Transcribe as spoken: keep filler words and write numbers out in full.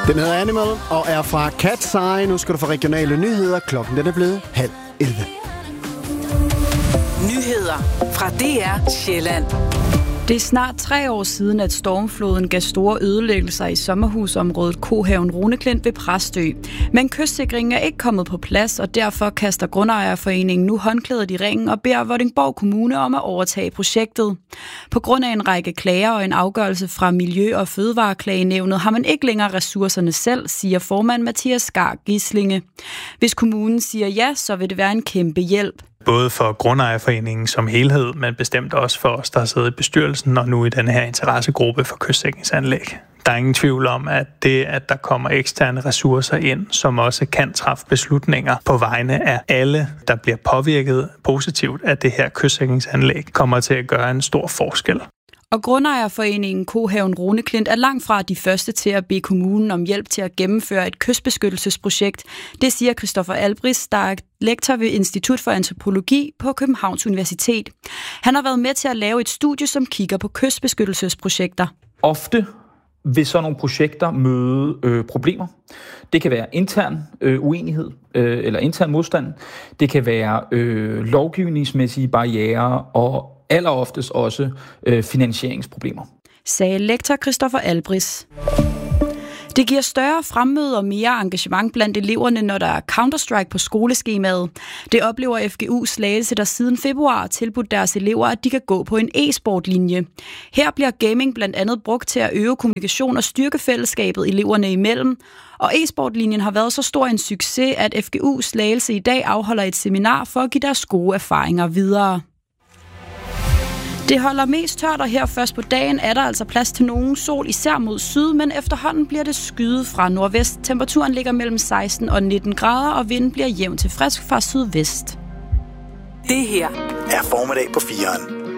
Den hedder Animal og er fra Cat's Eye. Nu skal du få regionale nyheder. Klokken den er blevet halv elleve. Nyheder fra D R Sjælland. Det er snart tre år siden, at stormfloden gav store ødelæggelser i sommerhusområdet Kohaven Runeklint ved Præstø. Men kystsikringen er ikke kommet på plads, og derfor kaster Grundejerforeningen nu håndklædet i ringen og beder Vordingborg Kommune om at overtage projektet. På grund af en række klager og en afgørelse fra Miljø- og Fødevareklagenævnet har man ikke længere ressourcerne selv, siger formand Mathias Skar Gislinge. Hvis kommunen siger ja, så vil det være en kæmpe hjælp. Både for Grundejerforeningen som helhed, men bestemt også for os, der sidder i bestyrelsen og nu i den her interessegruppe for kystsikringsanlæg. Der er ingen tvivl om, at det, at der kommer eksterne ressourcer ind, som også kan træffe beslutninger på vegne af alle, der bliver påvirket positivt af det her kystsikringsanlæg, kommer til at gøre en stor forskel. Og Grundejerforeningen Kohaven Runeklint er langt fra de første til at bede kommunen om hjælp til at gennemføre et kystbeskyttelsesprojekt. Det siger Christoffer Albris, der er lektor ved Institut for Antropologi på Københavns Universitet. Han har været med til at lave et studie, som kigger på kystbeskyttelsesprojekter. Ofte vil sådan nogle projekter møde øh, problemer. Det kan være intern øh, uenighed øh, eller intern modstand. Det kan være øh, lovgivningsmæssige barrierer og alleroftest også øh, finansieringsproblemer. Sagde lektor Christoffer Albris. Det giver større fremmøde og mere engagement blandt eleverne, når der er Counter-Strike på skoleskemaet. Det oplever F G U Slagelse, der siden februar har tilbudt deres elever, at de kan gå på en e-sport-linje. Her bliver gaming blandt andet brugt til at øge kommunikation og styrke fællesskabet eleverne imellem. Og e-sport-linjen har været så stor en succes, at F G U Slagelse i dag afholder et seminar for at give deres gode erfaringer videre. Det holder mest tørt, og her først på dagen er der altså plads til nogen sol, især mod syd, men efterhånden bliver det skyet fra nordvest. Temperaturen ligger mellem seksten og nitten grader, og vinden bliver jævn til frisk fra sydvest. Det her er formiddag på fireren.